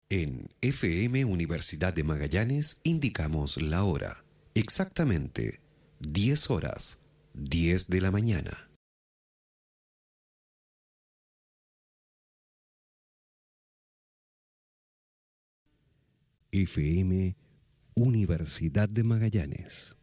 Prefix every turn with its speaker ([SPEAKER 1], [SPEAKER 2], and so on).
[SPEAKER 1] En FM Universidad de Magallanes indicamos la hora. Exactamente 10 horas, 10 de la mañana. FM Universidad de Magallanes.